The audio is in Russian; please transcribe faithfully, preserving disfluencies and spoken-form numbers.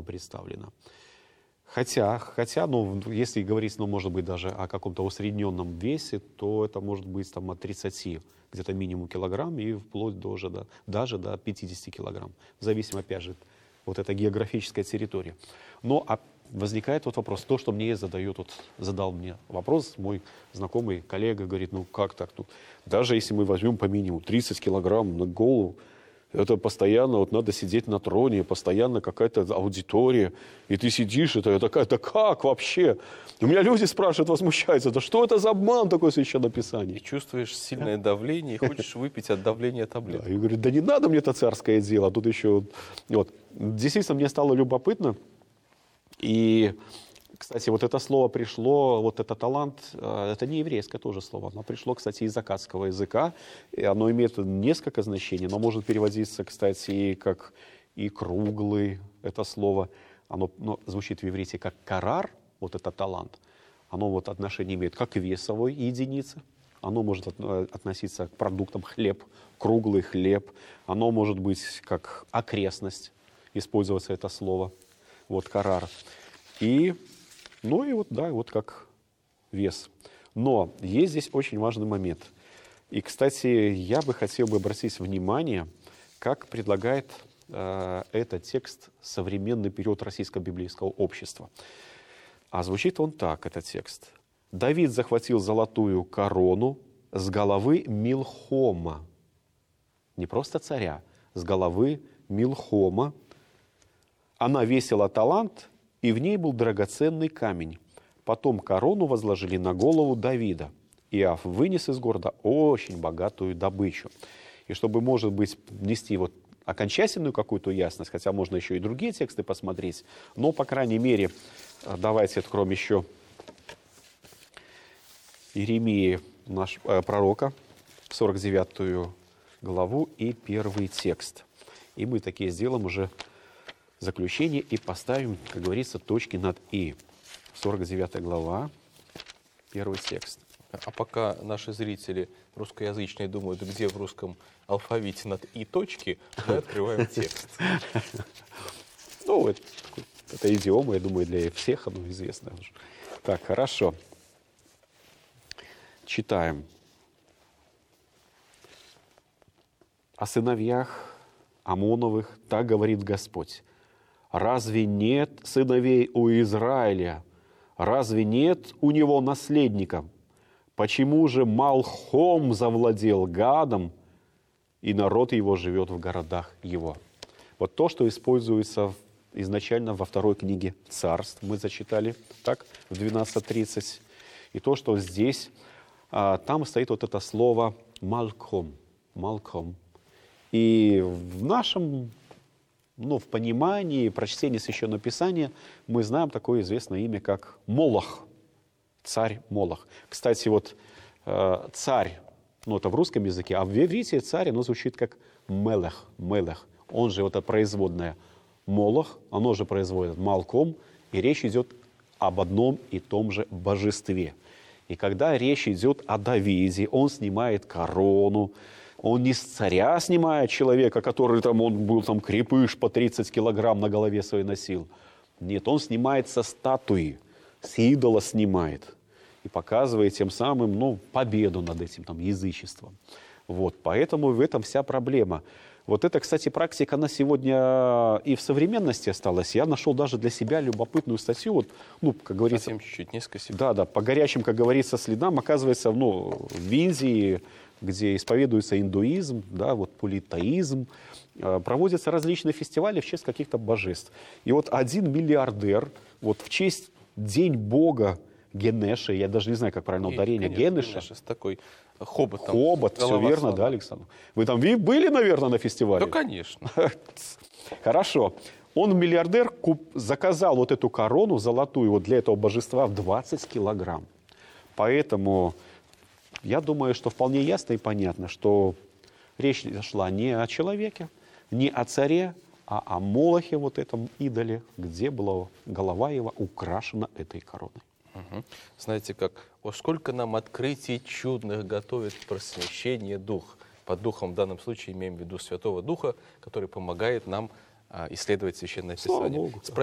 представлено. Хотя, хотя, ну, если говорить, ну, может быть, даже о каком-то усредненном весе, то это может быть там от тридцати, где-то минимум килограмм, и вплоть до, уже, до, даже до пятидесяти килограмм. В зависимости, опять же, вот эта географическая территория. Но а возникает вот вопрос, то, что мне задает, вот, задал мне вопрос мой знакомый коллега, говорит, ну как так? Ну, даже если мы возьмем по минимуму тридцать килограмм на голову, это постоянно, вот надо сидеть на троне, постоянно какая-то аудитория, и ты сидишь, это такая, да как вообще? У меня люди спрашивают, возмущаются, да что это за обман такой Священное Писание? И чувствуешь сильное давление, и хочешь выпить от давления таблетку. Да, и говорит, да не надо мне это царское дело, тут еще, вот, действительно, мне стало любопытно, и, кстати, вот это слово пришло, вот это талант, это не еврейское тоже слово, оно пришло, кстати, из аккадского языка, и оно имеет несколько значений, оно может переводиться, кстати, и как и круглый, это слово, оно, ну, звучит в иврите как карар, вот это талант, оно вот отношение имеет как к весовой единице, оно может от, относиться к продуктам хлеб, круглый хлеб, оно может быть как окрестность, использоваться это слово, вот карар. И, ну и вот, да, вот как вес. Но есть здесь очень важный момент. И, кстати, я бы хотел бы обратить внимание, как предлагает э, этот текст современный период российского библейского общества. А звучит он так, этот текст. «Давид захватил золотую корону с головы Милхома». Не просто царя, с головы Милхома. Она весила талант, и в ней был драгоценный камень. Потом корону возложили на голову Давида. Иав вынес из города очень богатую добычу. И чтобы, может быть, внести вот окончательную какую-то ясность, хотя можно еще и другие тексты посмотреть, но, по крайней мере, давайте откроем еще Иеремии, наш э, пророка, сорок девятую главу и первый текст. И мы такие сделаем уже заключение и поставим, как говорится, точки над «и». сорок девятая глава, первый текст. А пока наши зрители русскоязычные думают, где в русском алфавите над «и» точки, мы открываем текст. Ну, это, это идиома, я думаю, для всех оно известно уже. Так, хорошо. Читаем. «О сыновьях Амоновых так говорит Господь. Разве нет сыновей у Израиля? Разве нет у него наследника? Почему же Малхом завладел Гадом, и народ его живет в городах его?» Вот то, что используется изначально во второй книге Царств, мы зачитали, так, в двенадцать тридцать. И то, что здесь, а, там стоит вот это слово «малхом», «малхом». И в нашем, ну, в понимании, прочтении Священного Писания мы знаем такое известное имя, как Молох, царь Молох. Кстати, вот э, царь, ну, это в русском языке, а в иврите царь, оно звучит как Мелех, Мелех. Он же вот это производное Молох, оно же производит Малком, и речь идет об одном и том же божестве. И когда речь идет о Давиде, он снимает корону, он не с царя снимает человека, который там, он был там крепыш по тридцать килограмм на голове своей носил. Нет, он снимает со статуи, с идола снимает. И показывает тем самым, ну, победу над этим там язычеством. Вот, поэтому в этом вся проблема. Вот эта, кстати, практика, она сегодня и в современности осталась. Я нашел даже для себя любопытную статью, вот, ну, как говорится... Совсем чуть-чуть, несколько секунд. Да, да, по горячим, как говорится, следам, оказывается, ну, в Индии, где исповедуется индуизм, да, вот политеизм, проводятся различные фестивали в честь каких-то божеств. И вот один миллиардер, вот в честь День Бога Генеша, я даже не знаю, как правильно ударение, Генеша. Генеша с такой хоботом. Хобот, все верно, да, Александр? Вы там были, наверное, на фестивале? Да, конечно. Хорошо. Он, миллиардер, куп, заказал вот эту корону золотую вот для этого божества в двадцать килограмм. Поэтому я думаю, что вполне ясно и понятно, что речь шла не о человеке, не о царе, а о Молохе, вот этом идоле, где была голова его украшена этой короной. Угу. Знаете как, о сколько нам открытий чудных готовит просвещение Дух. Под Духом в данном случае имеем в виду Святого Духа, который помогает нам а, исследовать Священное Писание. Слава Богу.